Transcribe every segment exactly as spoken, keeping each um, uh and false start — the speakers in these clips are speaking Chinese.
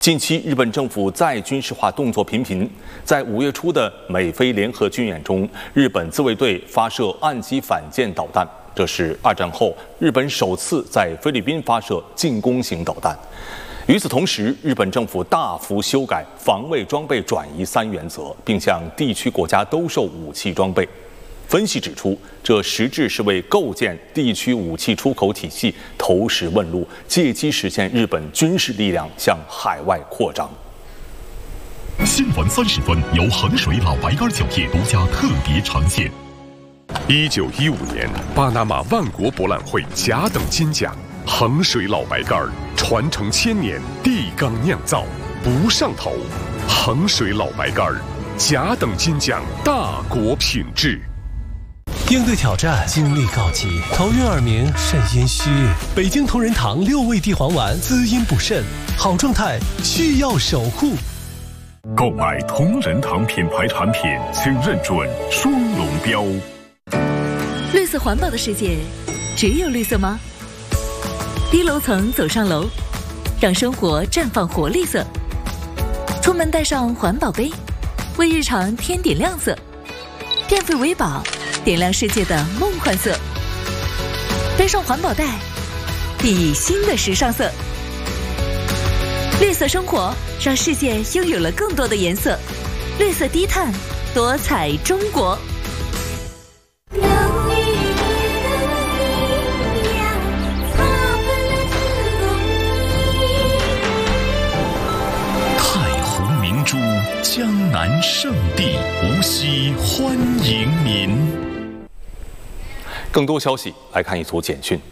近期，日本政府再军事化动作频频。在五月初的美菲联合军演中，日本自卫队发射岸基反舰导弹，这是二战后日本首次在菲律宾发射进攻型导弹。与此同时，日本政府大幅修改防卫装备转移三原则，并向地区国家兜售武器装备。分析指出，这实质是为构建地区武器出口体系投石问路，借机实现日本军事力量向海外扩张。 新闻三十分由衡水老白干酒业独家特别呈现。一九一五年，巴拿马万国博览会甲等金奖，衡水老白干传承千年，地缸酿造，不上头。衡水老白干甲等金奖，大国品质。 应对挑战，精力告急，头晕耳鸣，肾阴虚。北京同仁堂六味地黄丸，滋阴补肾，好状态需要守护。 购买同仁堂品牌产品，请认准双龙标。 绿色环保的世界，只有绿色吗？低楼层走上楼，让生活绽放活力色。出门带上环保杯，为日常添点亮色。电费为宝，点亮世界的梦幻色。背上环保袋，熠熠新的时尚色。绿色生活，让世界拥有了更多的颜色。绿色低碳，多彩中国。 太湖明珠，江南圣地，无锡欢迎您。 更多消息来看一组简讯。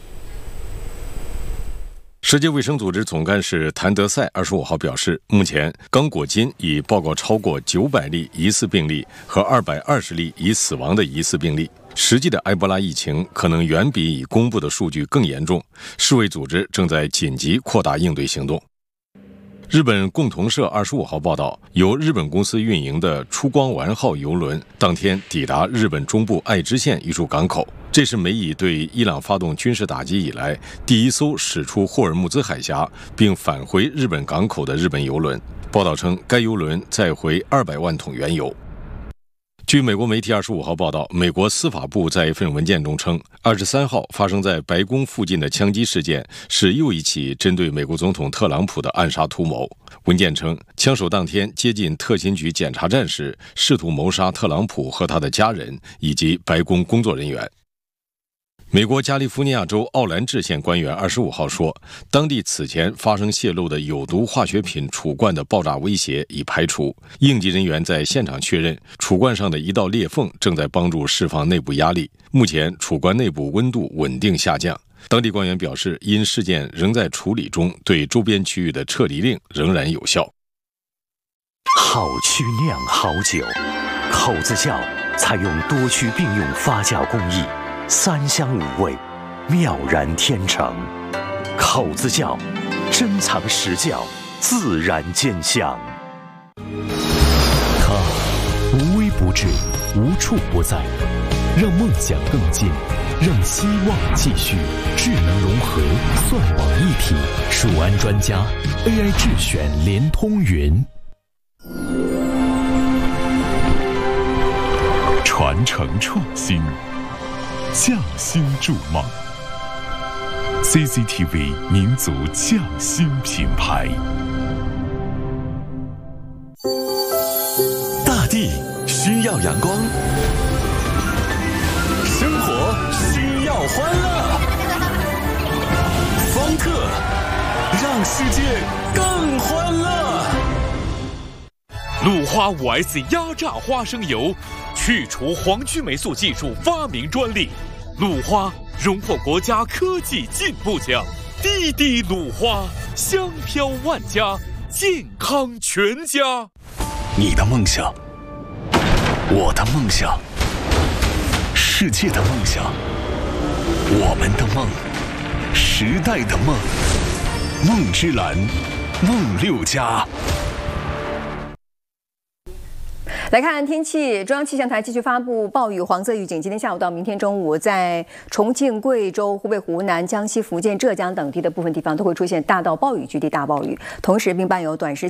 世界卫生组织总干事谭德赛二十五号表示，目前刚果金已报告超过九百例疑似病例和二百二十例已死亡的疑似病例，实际的埃博拉疫情可能远比已公布的数据更严重。世卫组织正在紧急扩大应对行动。日本共同社二十五号报道，由日本公司运营的出光丸号邮轮当天抵达日本中部爱知县一处港口，这是美以对伊朗发动军事打击以来第一艘驶出霍尔木兹海峡并返回日本港口的日本邮轮。报道称，该邮轮载回二百万桶原油。据美国媒体二十五号报道，美国司法部在一份文件中称，二十三号发生在白宫附近的枪击事件是又一起针对美国总统特朗普的暗杀图谋。文件称，枪手当天接近特勤局检查站时，试图谋杀特朗普和他的家人以及白宫工作人员。美国加利福尼亚州奥兰治县官员二十五号说，当地此前发生泄漏的有毒化学品储罐的爆炸威胁已排除。应急人员在现场确认，储罐上的一道裂缝正在帮助释放内部压力。目前，储罐内部温度稳定下降。当地官员表示，因事件仍在处理中，对周边区域的撤离令仍然有效。 好曲酿好酒，口子窖采用多区并用发酵工艺，三香五味，妙然天成。口子窖，珍藏实窖，自然见香。 它无微不至，无处不在，让梦想更近，让希望继续。智能融合，算网一体，数安专家 A I 智选联通云。 传承创新，匠心筑梦。C C T V 民族匠心品牌。 大地需要阳光，生活需要欢乐。方特，让世界更欢乐。 鲁花 五 S 压榨花生油，去除黄曲霉素技术发明专利。鲁花荣获国家科技进步奖。滴滴鲁花，香飘万家，健康全家。 你的梦想，我的梦想，世界的梦想，我们的梦，时代的梦。梦之蓝，梦六家。 来看天气，中央气象台继续发布暴雨黄色预警。今天下午到明天中午，在重庆、贵州、湖北、湖南、江西、福建、浙江等地的部分地方都会出现大到暴雨、局地大暴雨，同时并伴有短时